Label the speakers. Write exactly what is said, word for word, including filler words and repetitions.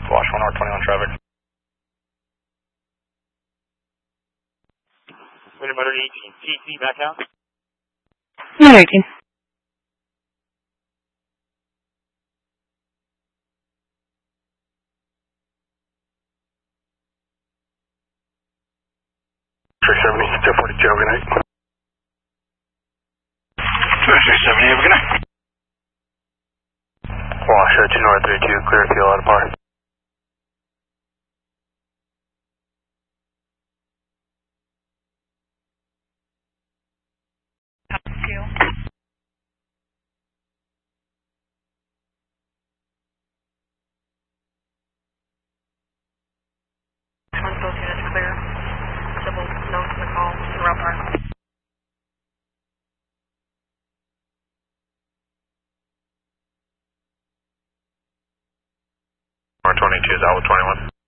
Speaker 1: Wash one R twenty-one traffic.
Speaker 2: Winter Motor eighteen, T C back out.
Speaker 3: Motor eighteen.
Speaker 1: three seventy, two forty-two, good night.
Speaker 4: three seventy, have a good night.
Speaker 1: Wash, uh, two north three two, clear fuel out of par.
Speaker 5: One those units clear. Civil notes in the call throughout park.
Speaker 1: R twenty-two is out with twenty-one.